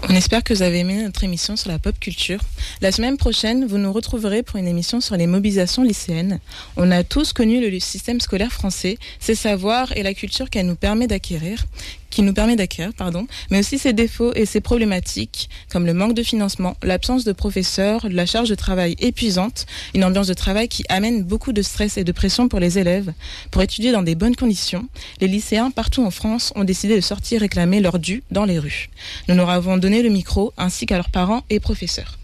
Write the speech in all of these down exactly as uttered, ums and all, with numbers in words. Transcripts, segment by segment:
On espère que vous avez aimé notre émission sur la pop culture. La semaine prochaine, vous nous retrouverez pour une émission sur les mobilisations lycéennes. On a tous connu le système scolaire français, ses savoirs et la culture qu'elle nous permet d'acquérir, qui nous permet d'acquérir, pardon, mais aussi ses défauts et ses problématiques, comme le manque de financement, l'absence de professeurs, la charge de travail épuisante, une ambiance de travail qui amène beaucoup de stress et de pression pour les élèves. Pour étudier dans des bonnes conditions, les lycéens partout en France ont décidé de sortir réclamer leur dû dans les rues. Nous leur avons donné le micro, ainsi qu'à leurs parents et professeurs.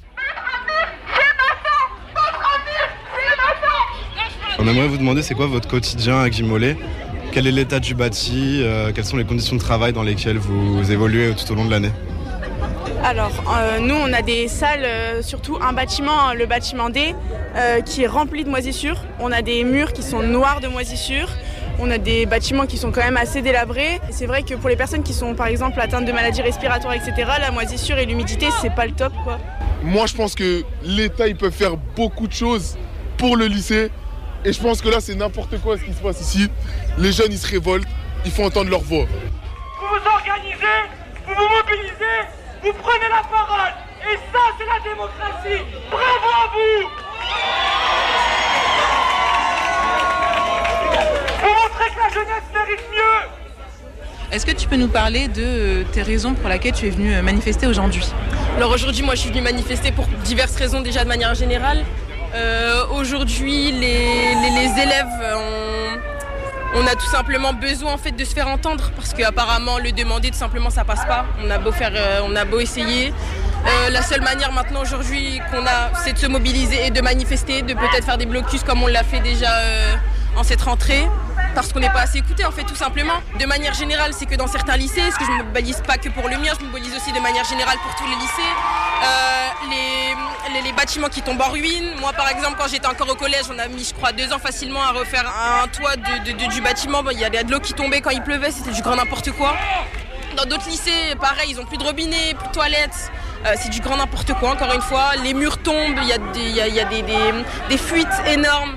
On aimerait vous demander c'est quoi votre quotidien à Guy Mollet ? Quel est l'état du bâti ? euh, Quelles sont les conditions de travail dans lesquelles vous évoluez tout au long de l'année ? Alors, euh, nous, on a des salles, euh, surtout un bâtiment, le bâtiment D, euh, qui est rempli de moisissures. On a des murs qui sont noirs de moisissures. On a des bâtiments qui sont quand même assez délabrés. Et c'est vrai que pour les personnes qui sont, par exemple, atteintes de maladies respiratoires, et cetera, la moisissure et l'humidité, c'est pas le top, quoi. Moi, je pense que l'État, il peut faire beaucoup de choses pour le lycée. Et je pense que là, c'est n'importe quoi ce qui se passe ici. Les jeunes, ils se révoltent, il faut entendre leur voix. Vous vous organisez, vous vous mobilisez, vous prenez la parole. Et ça, c'est la démocratie. Bravo à vous. Vous montrez que la jeunesse mérite mieux. Est-ce que tu peux nous parler de tes raisons pour lesquelles tu es venu manifester aujourd'hui ? Alors aujourd'hui, moi, je suis venue manifester pour diverses raisons, déjà de manière générale. Euh, aujourd'hui, les, les, les élèves, on, on a tout simplement besoin en fait de se faire entendre parce qu'apparemment le demander tout simplement ça passe pas. On a beau faire, euh, on a beau essayer. Euh, la seule manière maintenant aujourd'hui qu'on a, c'est de se mobiliser et de manifester, de peut-être faire des blocus comme on l'a fait déjà euh, en cette rentrée. Parce qu'on n'est pas assez écouté en fait tout simplement. De manière générale, c'est que dans certains lycées, parce que je ne me mobilise pas que pour le mien, je me mobilise aussi de manière générale pour tous les lycées. Euh, les, les, les bâtiments qui tombent en ruine. Moi par exemple, quand j'étais encore au collège, on a mis je crois deux ans facilement à refaire un toit de, de, de, du bâtiment. Bon, il y a de l'eau qui tombait quand il pleuvait, c'était du grand n'importe quoi. Dans d'autres lycées, pareil, ils n'ont plus de robinet, plus de toilettes. Euh, c'est du grand n'importe quoi encore une fois. Les murs tombent, il y a des, il y a, il y a des, des, des fuites énormes.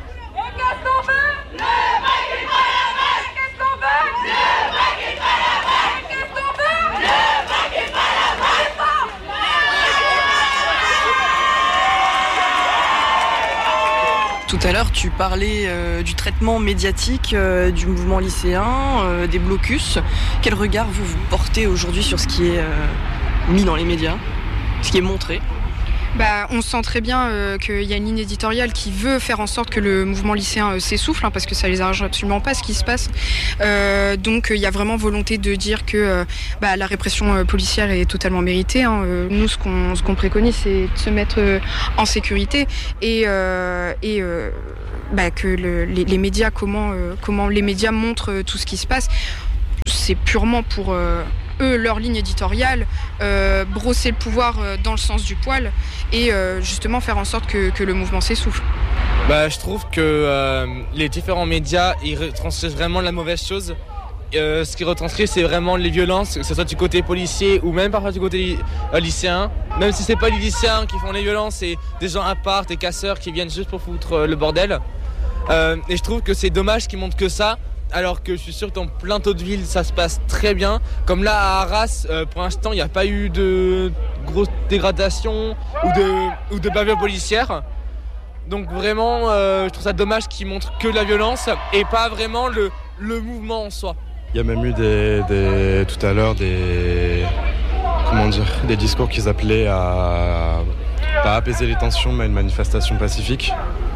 Tout à l'heure, tu parlais euh, du traitement médiatique euh, du mouvement lycéen, euh, des blocus. Quel regard vous, vous portez aujourd'hui sur ce qui est euh, mis dans les médias, ce qui est montré ? Bah, on sent très bien euh, qu'il y a une ligne éditoriale qui veut faire en sorte que le mouvement lycéen euh, s'essouffle, hein, parce que ça les arrange absolument pas ce qui se passe. Euh, donc il euh, y a vraiment volonté de dire que euh, bah, la répression euh, policière est totalement méritée. Hein. Euh, nous, ce qu'on, ce qu'on préconise, c'est de se mettre euh, en sécurité et, euh, et euh, bah, que le, les, les médias, comment, euh, comment les médias montrent euh, tout ce qui se passe. C'est purement pour euh, eux, leur ligne éditoriale, euh, brosser le pouvoir euh, dans le sens du poil et euh, justement faire en sorte que, que le mouvement s'essouffle. Bah, je trouve que euh, les différents médias, ils retranscrivent vraiment la mauvaise chose. Euh, ce qu'ils retranscrivent, c'est vraiment les violences, que ce soit du côté policier ou même parfois du côté euh, lycéen. Même si c'est pas les lycéens qui font les violences, c'est des gens à part, des casseurs qui viennent juste pour foutre euh, le bordel. Euh, et je trouve que c'est dommage qu'ils montrent que ça. Alors que je suis sûr que dans plein d'autres villes, ça se passe très bien. Comme là, à Arras, euh, pour l'instant, il n'y a pas eu de grosse dégradation ou de, ou de bavure policière. Donc vraiment, euh, je trouve ça dommage qu'ils montrent que la violence et pas vraiment le, le mouvement en soi. Il y a même eu des, des, tout à l'heure des, comment dire, des discours qu'ils appelaient à pas apaiser les tensions, mais à une manifestation pacifique.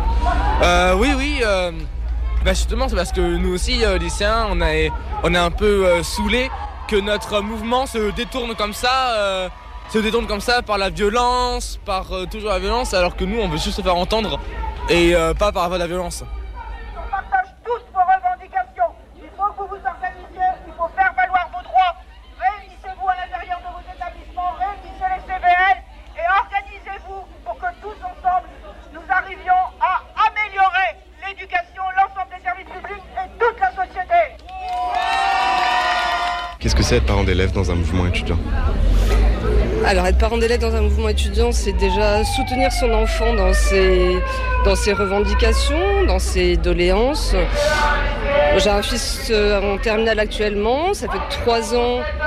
Euh, oui, oui. Euh... Bah justement, c'est parce que nous aussi, euh, lycéens, on est, on est un peu euh, saoulés que notre mouvement se détourne comme ça, euh, se détourne comme ça par la violence, par euh, toujours la violence, alors que nous, on veut juste se faire entendre et euh, pas par la violence. On partage tous vos revendications. Il faut que vous vous organisiez, il faut faire valoir vos droits. Réunissez-vous à l'intérieur de vos établissements, réunissez les C V L et organisez-vous pour que tous ensemble, nous arrivions à améliorer l'éducation, l'ensemble des services publics et toute la société. Qu'est-ce que c'est être parent d'élève dans un mouvement étudiant ? Alors être parent d'élève dans un mouvement étudiant, c'est déjà soutenir son enfant dans ses, dans ses revendications, dans ses doléances. J'ai un fils en terminale actuellement, ça fait trois ans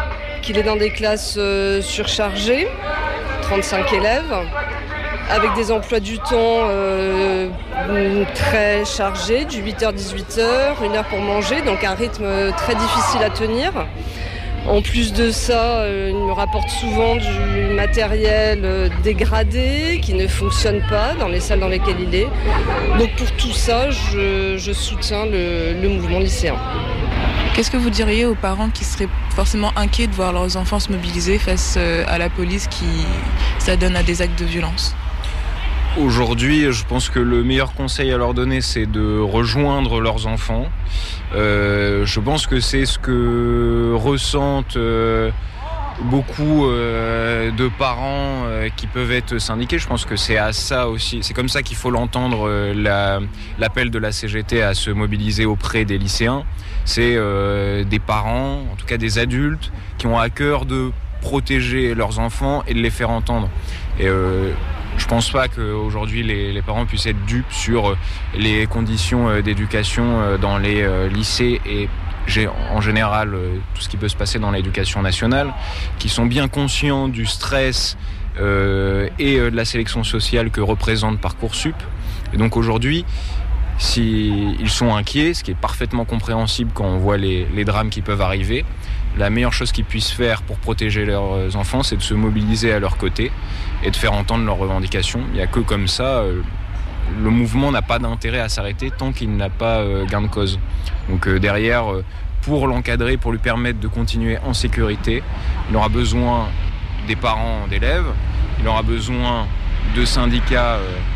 qu'il est dans des classes euh, surchargées, trente-cinq élèves, avec des emplois du temps euh, très chargés, du huit heures dix-huit heures, une heure pour manger, donc un rythme très difficile à tenir. En plus de ça, euh, il me rapporte souvent du matériel euh, dégradé, qui ne fonctionne pas dans les salles dans lesquelles il est. Donc pour tout ça, je, je soutiens le, le mouvement lycéen. Qu'est-ce que vous diriez aux parents qui seraient forcément inquiets de voir leurs enfants se mobiliser face à la police qui s'adonne à des actes de violence ? Aujourd'hui, je pense que le meilleur conseil à leur donner, c'est de rejoindre leurs enfants. Euh, je pense que c'est ce que ressentent euh, beaucoup euh, de parents euh, qui peuvent être syndiqués. Je pense que c'est à ça aussi, c'est comme ça qu'il faut l'entendre, euh, la, l'appel de la C G T à se mobiliser auprès des lycéens. C'est euh, des parents, en tout cas des adultes, qui ont à cœur de protéger leurs enfants et de les faire entendre. Et euh, je pense pas qu'aujourd'hui les, les parents puissent être dupes sur les conditions d'éducation dans les lycées et j'ai en général tout ce qui peut se passer dans l'éducation nationale, qui sont bien conscients du stress euh, et de la sélection sociale que représente Parcoursup. Et donc aujourd'hui, s'ils sont inquiets, ce qui est parfaitement compréhensible quand on voit les, les drames qui peuvent arriver, la meilleure chose qu'ils puissent faire pour protéger leurs enfants, c'est de se mobiliser à leur côté et de faire entendre leurs revendications. Il n'y a que comme ça, euh, le mouvement n'a pas d'intérêt à s'arrêter tant qu'il n'a pas euh, gain de cause. Donc euh, derrière, euh, pour l'encadrer, pour lui permettre de continuer en sécurité, il aura besoin des parents d'élèves, il aura besoin de syndicats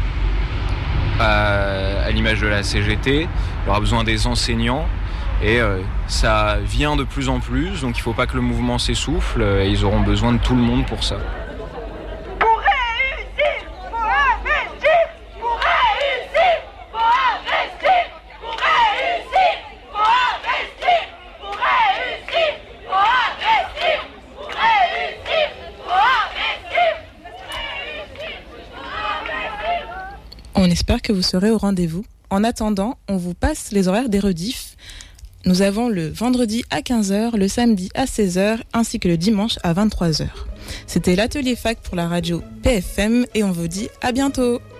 euh, à, à l'image de la C G T, il aura besoin des enseignants. Et euh, ça vient de plus en plus, donc il ne faut pas que le mouvement s'essouffle, euh, et ils auront besoin de tout le monde pour ça. Pour réussir, faut investir. Pour réussir, faut investir. Pour réussir, faut investir. Pour réussir, faut investir. Pour réussir, faut investir. On espère que vous serez au rendez-vous. En attendant, on vous passe les horaires des rediffs. Nous avons le vendredi à quinze heures, le samedi à seize heures, ainsi que le dimanche à vingt-trois heures. C'était l'atelier fac pour la radio P F M et on vous dit à bientôt.